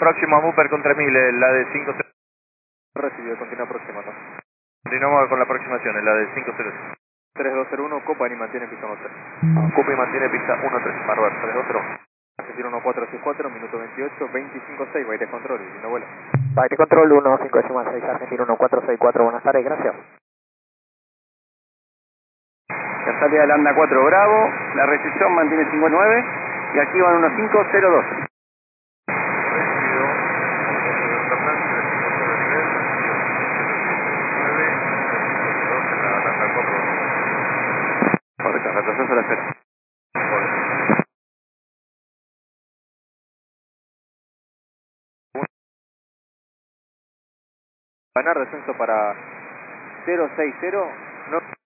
Próximo a Mupper con 3000, la de 5. Recibido, continúa aproximando. Continuamos con la aproximación, la de 500. 3201, Copani mantiene pista 13. Copy mantiene pista 13, Marbar, 3201. Argentina 1464, minuto 28, 256, Baile Control, y no vuela. Baile Control 15,6, Argentina 1464, buenas tardes, gracias. La salida del ANDA 4 Bravo, la recepción mantiene 59 y aquí van 1502. Correcto, retroceso a la espera. Ganar descenso para 060, no.